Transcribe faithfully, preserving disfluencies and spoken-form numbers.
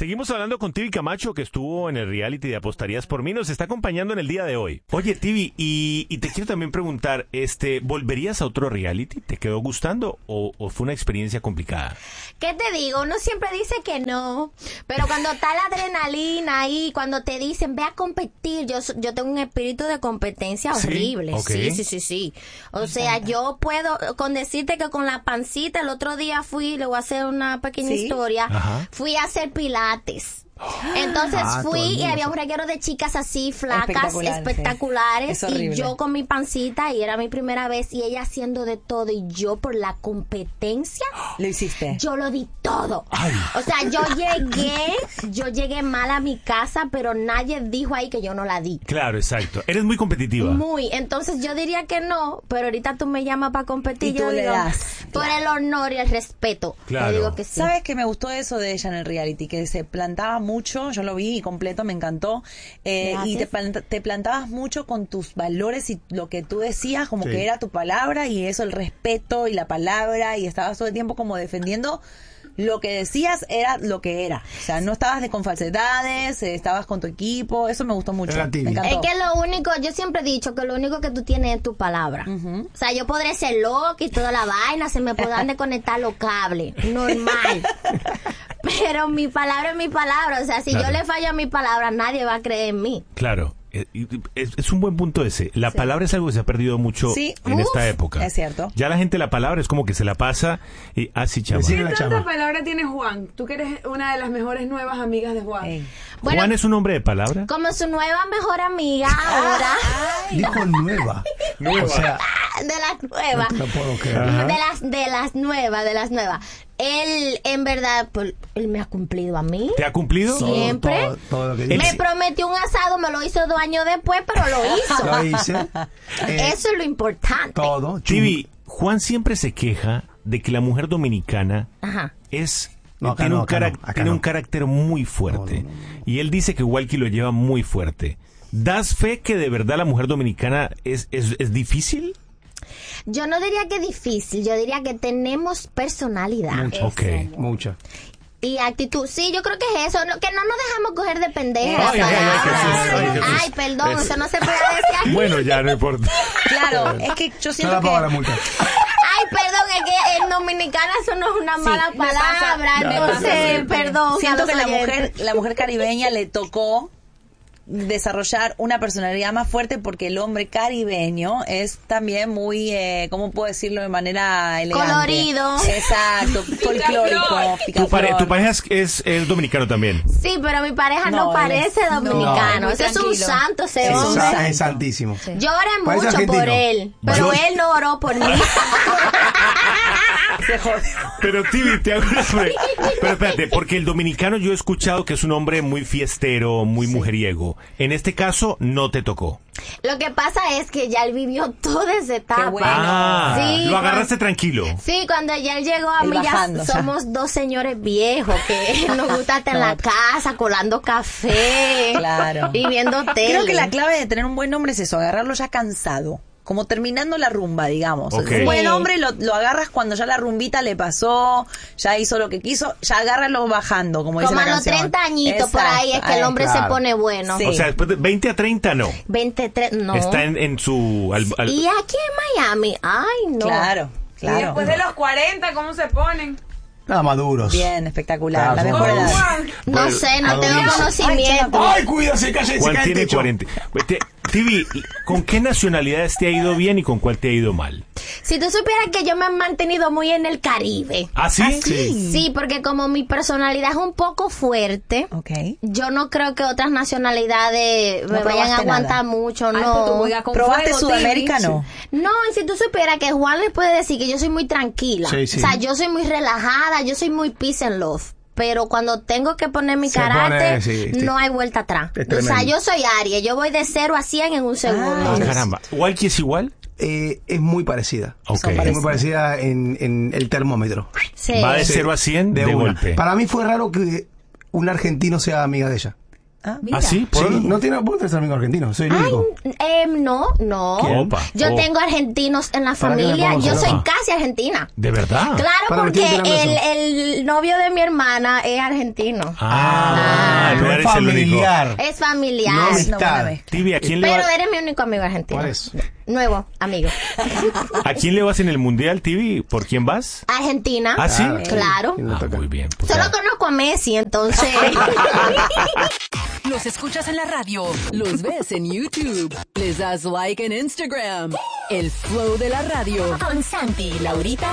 Seguimos hablando con Tibi Camacho, que estuvo en el reality de Apostarías por mí. Nos está acompañando en el día de hoy. Oye, Tibi, y, y te quiero también preguntar, este, ¿volverías a otro reality? ¿Te quedó gustando o, o fue una experiencia complicada? ¿Qué te digo? Uno siempre dice que no, pero cuando está la adrenalina ahí, cuando te dicen, ve a competir, yo yo tengo un espíritu de competencia horrible. ¿Sí? Okay. Sí, sí, sí, sí. O sea, yo puedo, con decirte que con la pancita, el otro día fui, le voy a hacer una pequeña ¿Sí? historia, Ajá. fui a hacer pilates. Entonces ah, fui y había un reguero de chicas así flacas, Espectacular, espectaculares sí. y yo con mi pancita y era mi primera vez y ella haciendo de todo y yo por la competencia lo hiciste. Yo lo di todo. Ay. O sea, yo llegué, yo llegué mal a mi casa, pero nadie dijo ahí que yo no la di. Claro, exacto. Eres muy competitiva. Muy. Entonces yo diría que no, pero ahorita tú me llamas para competir y yo le digo, das. por el honor y el respeto. Claro. Yo digo que sí. ¿Sabes que me gustó eso de ella en el reality? Que se plantaba mucho, yo lo vi completo, me encantó, eh, y te, plant- te plantabas mucho con tus valores y lo que tú decías, como sí. que era tu palabra y eso, el respeto y la palabra, y estabas todo el tiempo como defendiendo lo que decías era lo que era, o sea, no estabas de con falsedades, eh, estabas con tu equipo, eso me gustó mucho, me encantó. Es que lo único, yo siempre he dicho que lo único que tú tienes es tu palabra, uh-huh. o sea, yo podré ser loca y toda la vaina, se me podrán desconectar los cables, normal. Pero mi palabra es mi palabra. O sea, si claro. yo le fallo a mi palabra, nadie va a creer en mí. Claro. Es, es un buen punto ese. La sí. palabra es algo que se ha perdido mucho sí. en Uf, esta época. Es cierto. Ya la gente la palabra es como que se la pasa y así, chama. ¿Qué tanta palabra tiene Juan? Tú que eres una de las mejores nuevas amigas de Juan. Hey. Bueno, ¿Juan es un hombre de palabra? Como su nueva mejor amiga ahora. Dijo nueva. Nueva. O sea, de las nuevas. No te lo puedo creer. De las, de las nuevas, de las nuevas. Él, en verdad, pues, él me ha cumplido a mí. ¿Te ha cumplido? Siempre. Todo, todo, todo lo que dice. Me prometió un asado, me lo hizo dos años después, pero lo hizo. Lo hice. Eh, Eso es lo importante. Todo. Tibi, Juan siempre se queja de que la mujer dominicana Ajá. es... No, tiene no, un, cara- no, tiene no. un carácter muy fuerte. No, no, no. Y él dice que Walkie lo lleva muy fuerte. ¿Das fe que de verdad la mujer dominicana es, es, es difícil? Yo no diría que difícil, yo diría que tenemos personalidad. Mucha, okay. Mucha. Y actitud. Sí, yo creo que es eso. No, que no nos dejamos coger de pendeja. Ay, ay, ay, ay, ay, ay, perdón, eso no se puede decir aquí. Bueno, ya no importa. Claro, es que yo siento que... Ay, perdón, es que en dominicana eso no es una mala sí, palabra. Entonces, perdón. Siento que la mujer, la mujer caribeña le tocó desarrollar una personalidad más fuerte porque el hombre caribeño es también muy, eh, ¿cómo puedo decirlo de manera elegante? Colorido. Exacto, folclórico. ¿Tu, pare, ¿Tu pareja es, es, es dominicano también? Sí, pero mi pareja no, no parece es, dominicano. No, ese es un santo, ese es hombre. Es, es santísimo. Sí. Yo oré mucho argentino. por él, pero yo... él no oró por mí. Se jode. Pero Tibi, te hago una pre- Pero espérate, porque el dominicano yo he escuchado que es un hombre muy fiestero, muy sí. mujeriego. En este caso, no te tocó. Lo que pasa es que ya él vivió toda esa etapa. Bueno. Ah, sí, lo agarraste tranquilo. Sí, cuando ya él llegó a mí, ya somos dos señores viejos que nos gusta estar en la casa colando café. Claro. Y viendo tele. Creo que la clave de tener un buen hombre es eso, agarrarlo ya cansado. Como terminando la rumba, digamos. Okay. Un buen hombre lo, lo agarras cuando ya la rumbita le pasó, ya hizo lo que quiso, ya agárralo bajando, como, como dice la canción. Como a los treinta añitos. Exacto. Por ahí es que el hombre claro. se pone bueno. Sí. O sea, después de veinte a treinta no. veinte, treinta, no. Está en, en su... Al, al... Y aquí en Miami, ay no. Claro, claro. Y después de los cuarenta, ¿cómo se ponen? Nada, maduros. Bien, espectacular. Claro, la mejor edad. No bueno, sé, no tengo conocimiento. Ay, ay cuídate, cállate. Juan tiene cuarenta. Tibi, ¿con qué nacionalidades te ha ido bien y con cuál te ha ido mal? Si tú supieras que yo me he mantenido muy en el Caribe. ¿Ah, sí? ¿Ah, sí? Sí, porque como mi personalidad es un poco fuerte, okay. yo no creo que otras nacionalidades me no vayan a aguantar nada. mucho, no. Ay, ¿probaste fuego, Sudamérica, no? No, y si tú supieras que Juan les puede decir que yo soy muy tranquila. Sí, sí. O sea, yo soy muy relajada, yo soy muy peace and love. Pero cuando tengo que poner mi Se carácter, pone, sí, sí. no hay vuelta atrás. O sea, yo soy Aries, yo voy de cero a cien en un segundo. Ah, caramba. ¿Walkie es igual? Eh, es muy parecida. Okay. Es muy parecida en, en el termómetro. Sí. Va de cero a cien de, de golpe. Para mí fue raro que un argentino sea amiga de ella. Ah, mira. ¿Ah, sí? ¿Por Sí, no tiene, vos tenés amigos argentinos, soy el único. Ay, eh, no, no. Opa. Yo Oh. tengo argentinos en la ¿Para qué me familia. pongo Yo soy celosa? casi argentina. ¿De verdad? Claro, Para porque que entiendan el, eso. el novio de mi hermana es argentino. Ah, no pero eres es el único. familiar. Es familiar. No Es una amistad. buena mezcla. Tibi, ¿a quién, le Pero va, eres mi único amigo argentino. ¿Cuál es? Nuevo amigo. ¿A quién le vas en el Mundial, Tibi? ¿Por quién vas? Argentina. ¿Ah, sí? Claro. ¿Quién le Ah, toca? muy bien. Pues Solo ya. conozco a Messi, entonces. Los escuchas en la radio, los ves en YouTube, les das like en Instagram. El flow de la radio. Con Santi y Laurita